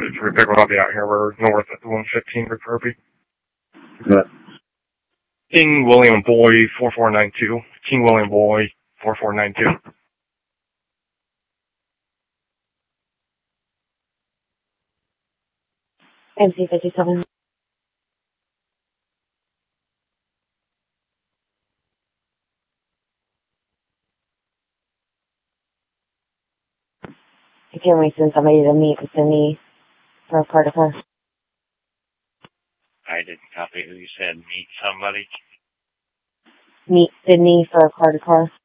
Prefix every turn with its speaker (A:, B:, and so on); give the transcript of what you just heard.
A: we pick one up out here. We're north at the 115 for Kirby.
B: Good.
A: King William Boy 4492. King William Boy 4492.
C: MC57. Can we send somebody to meet Sydney for a part of her?
D: I didn't copy who you said. Meet somebody.
C: Meet Sydney for a part of her.